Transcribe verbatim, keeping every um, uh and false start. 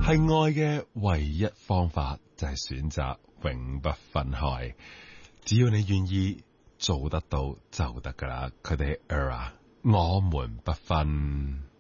係愛嘅唯一方法就係選擇永不分開。只要你願意做得到就得噶啦。佢哋係 Era，我們不分。